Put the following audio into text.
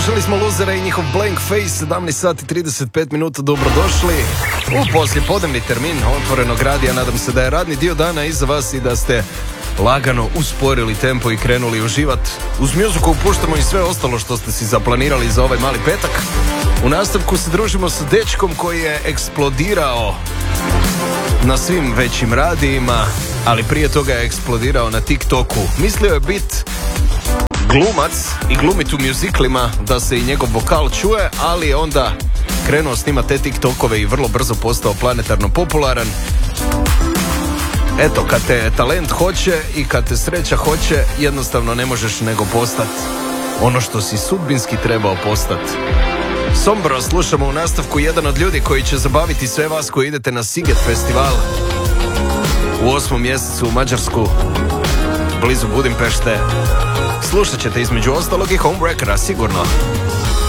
Slušali smo Luzere i njihov Blank Face, 17 sati 35 minuta, dobrodošli u poslijepodnevni termin Otvorenog radija. Nadam se da je radni dio dana iza vas i da ste lagano usporili tempo i krenuli uživati. Uz muziku puštamo i sve ostalo što ste si zaplanirali za ovaj mali petak. U nastavku se družimo sa dečkom koji je eksplodirao na svim većim radijima, ali prije toga je eksplodirao na TikToku. Mislio je biti glumac i glumit u muziklima da se i njegov vokal čuje, ali je onda krenuo snimati te TikTokove i vrlo brzo postao planetarno popularan. Eto, kad te talent hoće i kad te sreća hoće, jednostavno ne možeš nego postati ono što si sudbinski trebao postati. Sombro slušamo u nastavku, jedan od ljudi koji će zabaviti sve vas koji idete na Siget festival u 8. mjesecu u Mađarsku, blizu Budimpešte. Slušat ćete između ostalog i Homewreckera, sigurno.